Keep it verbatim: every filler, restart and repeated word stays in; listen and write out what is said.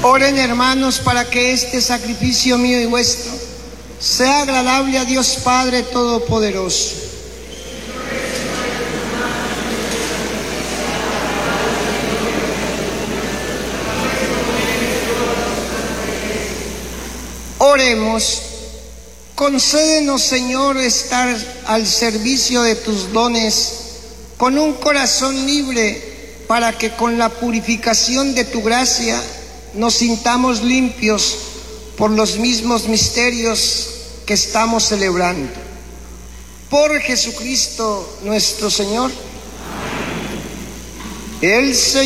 Oren, hermanos, para que este sacrificio mío y vuestro sea agradable a Dios Padre Todopoderoso. Oremos. Concédenos, Señor, estar al servicio de tus dones con un corazón libre, para que con la purificación de tu gracia nos sintamos limpios por los mismos misterios que estamos celebrando. Por Jesucristo nuestro Señor. El Señor